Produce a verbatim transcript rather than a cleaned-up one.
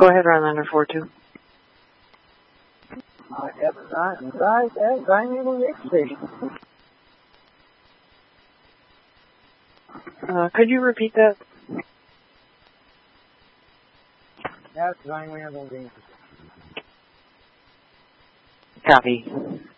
Go ahead, Rhinelander four two. Uh, inside that dynamic station. Uh, could you repeat that? That's dynamic. Copy.